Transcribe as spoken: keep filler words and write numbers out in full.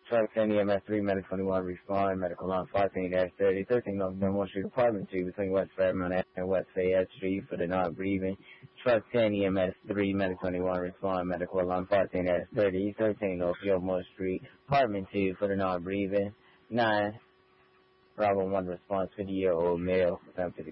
Truck ten E M S three, Medic twenty-one, respond, medical line fourteen dash thirty, thirteen North Dunmore Street, Apartment two, between West Fairmount and West Fayette Street for the non-breathing. Truck ten E M S three, Medic twenty-one, respond, medical line fourteen dash thirty, thirteen North Gilmore Street, Apartment two for the non-breathing. nine, Bravo one response, fifty-year-old male,